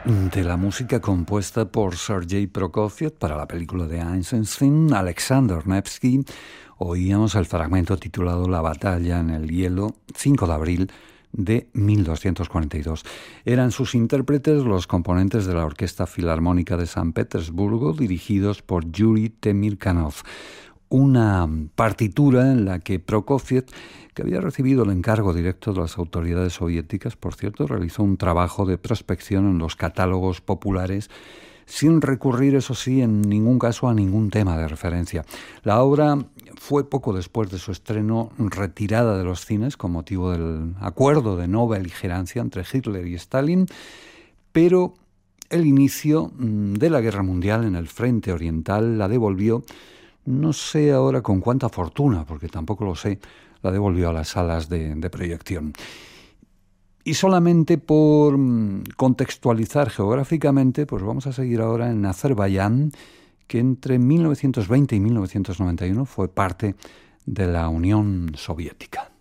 De la música compuesta por Sergei Prokofiev para la película de Eisenstein, Alexander Nevsky, oíamos el fragmento titulado La batalla en el hielo, 5 de abril de 1242. Eran sus intérpretes los componentes de la Orquesta Filarmónica de San Petersburgo, dirigidos por Yuri Temirkanov. Una partitura en la que Prokofiev, que había recibido el encargo directo de las autoridades soviéticas, por cierto, realizó un trabajo de prospección en los catálogos populares sin recurrir, eso sí, en ningún caso a ningún tema de referencia. La obra fue poco después de su estreno retirada de los cines con motivo del acuerdo de no beligerancia entre Hitler y Stalin, pero el inicio de la Guerra Mundial en el frente oriental la devolvió, no sé ahora con cuánta fortuna, porque tampoco lo sé, la devolvió a las salas de proyección. Y solamente por contextualizar geográficamente, pues vamos a seguir ahora en Azerbaiyán, que entre 1920 y 1991 fue parte de la Unión Soviética.